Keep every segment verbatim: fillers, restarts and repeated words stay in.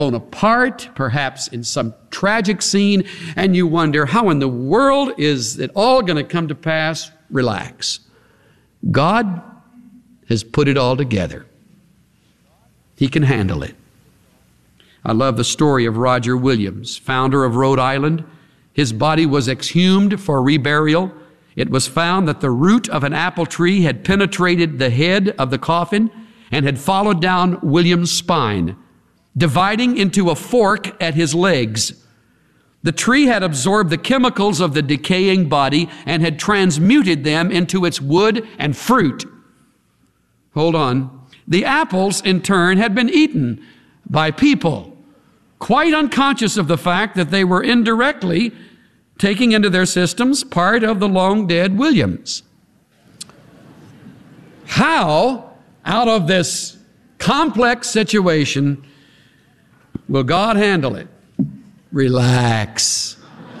blown apart, perhaps in some tragic scene, and you wonder, how in the world is it all going to come to pass? Relax. God has put it all together. He can handle it. I love the story of Roger Williams, founder of Rhode Island. His body was exhumed for reburial. It was found that the root of an apple tree had penetrated the head of the coffin and had followed down Williams' spine, dividing into a fork at his legs. The tree had absorbed the chemicals of the decaying body and had transmuted them into its wood and fruit. Hold on. The apples, in turn, had been eaten by people, quite unconscious of the fact that they were indirectly taking into their systems part of the long-dead Williams. How, out of this complex situation, will God handle it? Relax.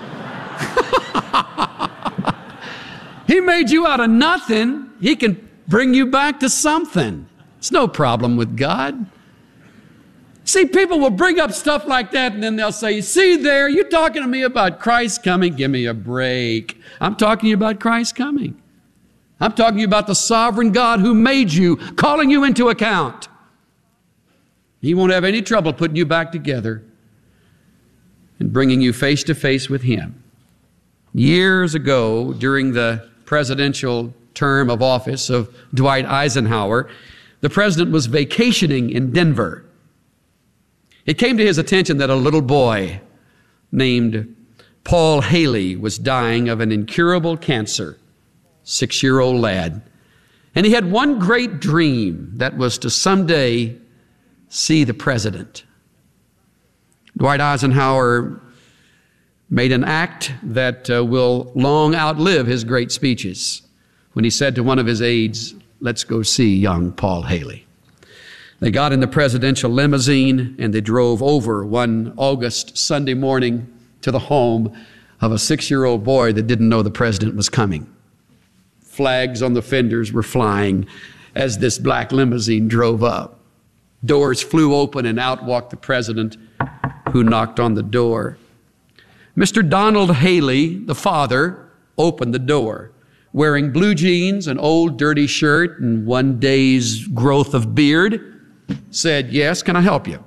He made you out of nothing. He can bring you back to something. It's no problem with God. See, people will bring up stuff like that and then they'll say, see there, you're talking to me about Christ coming. Give me a break. I'm talking to you about Christ coming. I'm talking to you about the sovereign God who made you, calling you into account. He won't have any trouble putting you back together and bringing you face to face with Him. Years ago, during the presidential term of office of Dwight Eisenhower, the president was vacationing in Denver. It came to his attention that a little boy named Paul Haley was dying of an incurable cancer, six-year-old lad. And he had one great dream, that was to someday see the president. Dwight Eisenhower made an act that uh, will long outlive his great speeches when he said to one of his aides, let's go see young Paul Haley. They got in the presidential limousine and they drove over one August Sunday morning to the home of a six-year-old boy that didn't know the president was coming. Flags on the fenders were flying as this black limousine drove up. Doors flew open and out walked the president, who knocked on the door. Mister Donald Haley, the father, opened the door, wearing blue jeans, an old dirty shirt, and one day's growth of beard, said, yes, can I help you?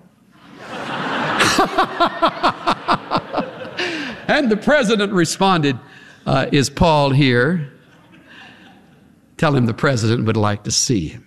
And the president responded, uh, is Paul here? Tell him the president would like to see him.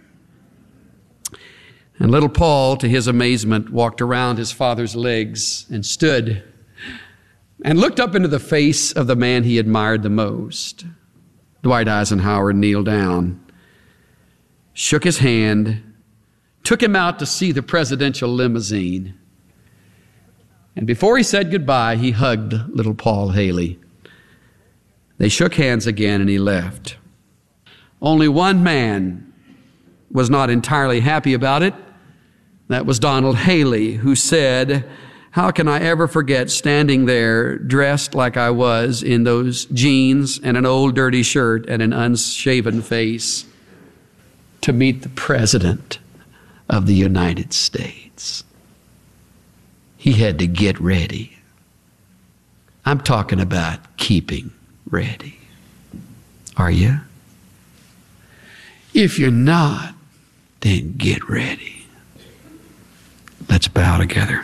And little Paul, to his amazement, walked around his father's legs and stood and looked up into the face of the man he admired the most. Dwight Eisenhower kneeled down, shook his hand, took him out to see the presidential limousine. And before he said goodbye, he hugged little Paul Haley. They shook hands again and he left. Only one man was not entirely happy about it. That was Donald Haley, who said, how can I ever forget standing there dressed like I was in those jeans and an old dirty shirt and an unshaven face to meet the President of the United States. He had to get ready. I'm talking about keeping ready. Are you? If you're not, then get ready. Let's bow together.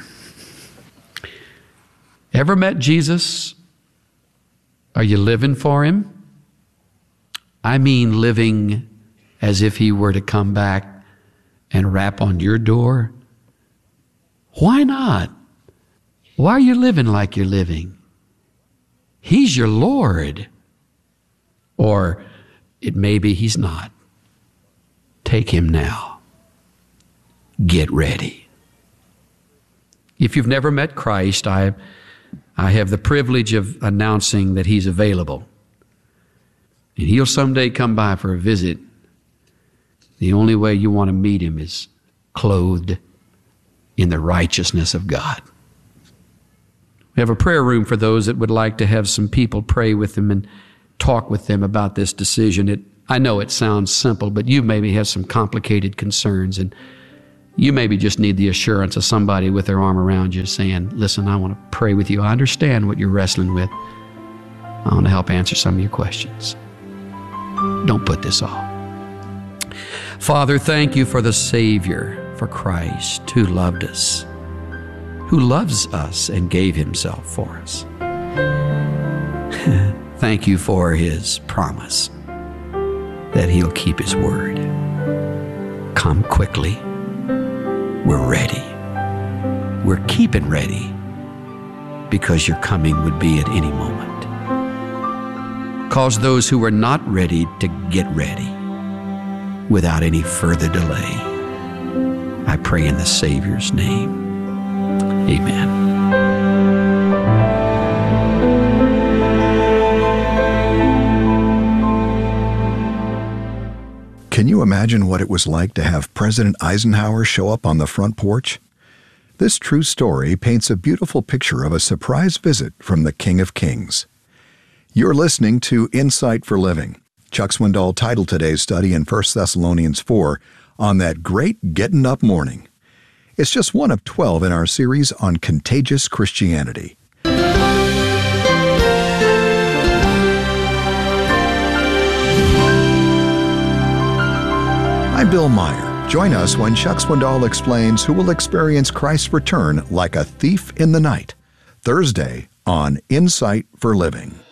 Ever met Jesus? Are you living for Him? I mean living as if He were to come back and rap on your door. Why not? Why are you living like you're living? He's your Lord. Or it may be He's not. Take Him now. Get ready. If you've never met Christ, I, I have the privilege of announcing that He's available. And He'll someday come by for a visit. The only way you want to meet Him is clothed in the righteousness of God. We have a prayer room for those that would like to have some people pray with them and talk with them about this decision. It, I know it sounds simple, but you maybe have some complicated concerns, and You maybe just need the assurance of somebody with their arm around you saying, listen, I want to pray with you. I understand what you're wrestling with. I want to help answer some of your questions. Don't put this off. Father, thank you for the Savior, for Christ, who loved us, who loves us and gave himself for us. Thank you for his promise that he'll keep his word. Come quickly. We're ready. We're keeping ready because your coming would be at any moment. Cause those who are not ready to get ready without any further delay. I pray in the Savior's name. Amen. Can you imagine what it was like to have President Eisenhower show up on the front porch? This true story paints a beautiful picture of a surprise visit from the King of Kings. You're listening to Insight for Living. Chuck Swindoll titled today's study in First Thessalonians four, On That Great Gettin' Up Morning. It's just one of twelve in our series on contagious Christianity. I'm Bill Meyer. Join us when Chuck Swindoll explains who will experience Christ's return like a thief in the night. Thursday on Insight for Living.